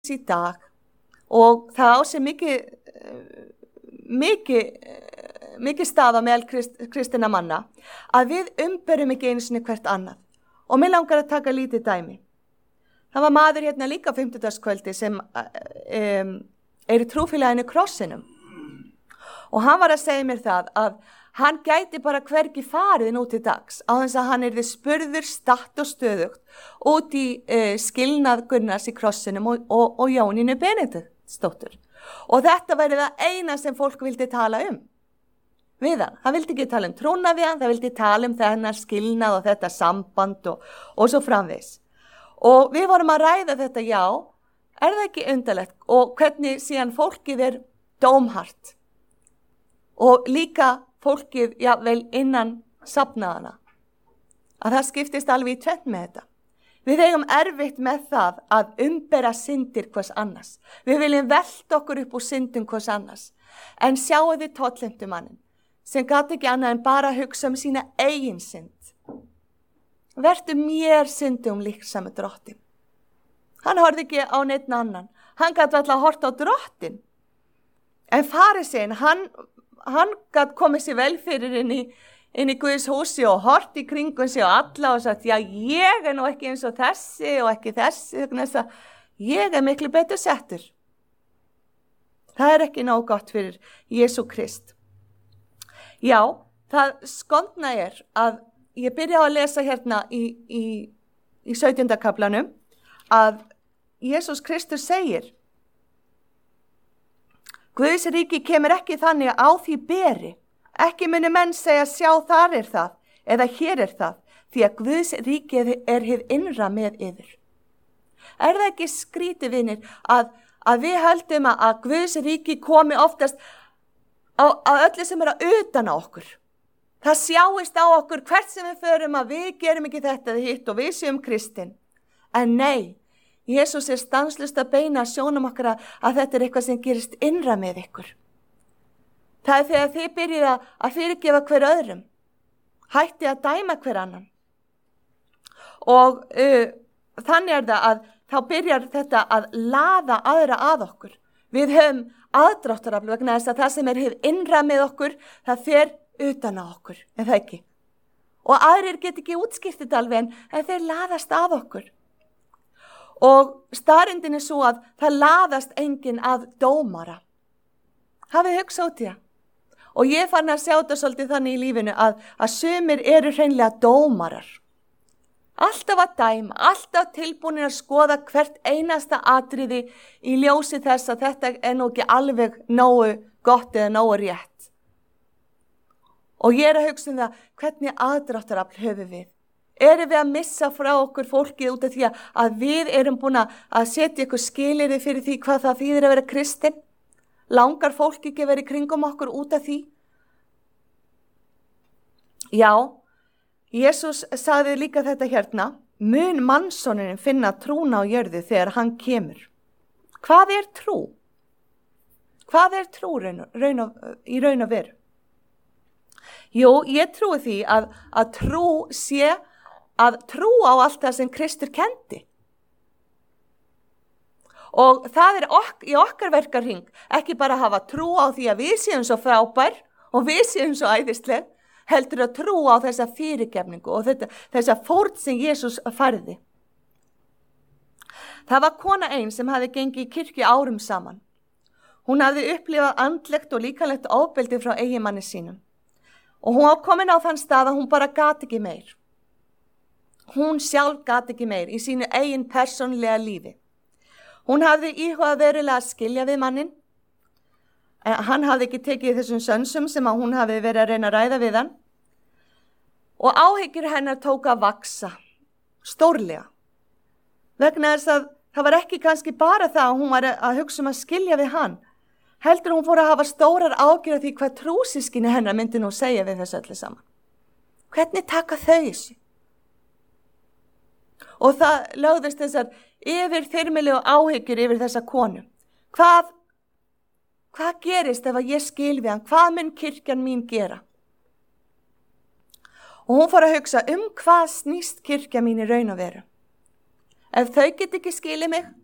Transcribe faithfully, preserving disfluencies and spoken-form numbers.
í dag og það á sig mikið, mikið, mikið staða meðal krist, kristina manna að við umberum ekki einu sinni hvert annað. Og mér langar að taka lítið dæmi. Það var maður hérna líka fimmtudagskvöldi sem um, er í trúfélaginu Krossinum. Og hann var að segja mér það að hann gæti bara hvergi farið nú til dags á þess að hann yrði spurður statt og stöðugt út í uh, skilnað Gunnars í Krossinum og, og, og Jónínu Benediktsdóttur. Og þetta væri það eina sem fólk vildi tala um við hann. Hann vildi ekki tala um trúna við hann, það vildi tala um þennar skilnað og þetta samband og, og svo framvegis. Og við vorum að ræða þetta, já, er það ekki undarlegt og hvernig síðan fólkið er dómhart og líka fólkið, já, vel innan safnaðana, að það skiptist alveg í tvennt með þetta. Við eigum erfitt með það að umbera syndir hvers annars. Við viljum velta okkur upp úr syndum hvers annars. En sjáu þið tollheimtumannin sem gat ekki annað en bara hugsa um sína eigin synd. Vertu mér syndum líksamu drottin. Hann horfði ekki á neitt annan. Hann gat alltaf að horta á drottin. En farisinn, hann, hann gat komið sér vel fyrir inn í, inn í Guðs húsi og hort í kringum sig og alla og sagt, já, ég er nú ekki eins og þessi og ekki þessi, þess að ég er miklu betur settur. Það er ekki nóg gott fyrir Jesú Krist. Já, það skondna er að ég byrja á að lesa hérna í, í, í sautjánda kaflanum að Jesús Kristus segir, Guðs ríki kemur ekki þannig að á því beri, ekki muni menn segja sjá þar er það, eða hér er það, því að Guðs ríki er hið innra með yfir. Er það ekki skrítið vinir að, að við höldum að, að Guðs ríki komi oftast á, á öllu sem er að utan á okkur? Það sjáist á okkur hvert sem við förum að við gerum ekki þetta eða hitt og við séum kristin. En nei, Jesús er stanslust að beina sjónum okkar að, að þetta er eitthvað sem gerist innra með ykkur. Það er þegar þið byrjið að fyrirgefa hver öðrum. Hætti að dæma hver annan. Og uh, þannig er það að þá byrjar þetta að laða aðra að okkur. Við höfum aðdráttarafl vegna þess að það sem er hið innra með okkur, það fer utan á okkur, en það ekki. Og aðrir get ekki útskýrt þetta alveg en, en þeir laðast að okkur. Og starrindin er svo að það laðast enginn að dómara. Hafið hugsað út í það. Og ég fann að sjá þetta svolítið þannig í lífinu að, að sumir eru hreinlega dómarar. Alltaf að dæma, alltaf tilbúinir að skoða hvert einasta atriði í ljósi þess að þetta er nú ekki alveg nógu gott eða nógu rétt. Og ég er að hugsa um það, hvernig aðdráttarafl höfum við? Erum við að missa frá okkur fólkið út af því að við erum búin að setja ykkur skilyrði fyrir því hvað það þýðir að vera kristinn? Langar fólk ekki að vera í kringum okkur út af því? Já, Jesús sagði líka þetta hérna, mun mannssonurinn finna trúna á jörðu þegar hann kemur. Hvað er trú? Hvað er trú raun, raun og, í raun og veru? Jú, ég trúi því að, að trú sé að trú á allt það sem Kristur kendi. Og það er ok, í okkar verkarhring ekki bara að hafa trú á því að við séum svo frábær og við séum svo æðisleg, heldur að trú á þessa fyrirgefningu og þetta, þessa fórn sem Jesús færði. Það var kona ein sem hafði gengið í kirkju árum saman. Hún hafði upplifað andlegt og líkamlegt ofbeldi frá eiginmanni sínum. Og hún var komin á þann stað að hún bara gat ekki meir. Hún sjálf gat ekki meir í sínu eigin persónlega lífi. Hún hafði íhugað verulega að skilja við mannin. Hann hafði ekki tekið þessum sönsum sem að hún hafði verið að reyna að ræða við hann. Og áhyggjur hennar tók að vaksa, stórlega. Vegna þess að það var ekki kannski bara það að hún var að hugsa um að skilja við hann. Heldur hún fór að hafa stórar ágjur af því hvað trúsískinni hennar myndi nú segja við þessu öllu saman. Hvernig taka þau þessu? Og það lögðist þessar yfir þyrmilegu áhyggjur yfir þessa konu. Hvað, hvað gerist ef að ég skil við hann? Hvað mun kirkjan mín gera? Og hún fór að hugsa um hvað snýst kirkja mín í raun og veru. Ef þau get ekki skilið mig,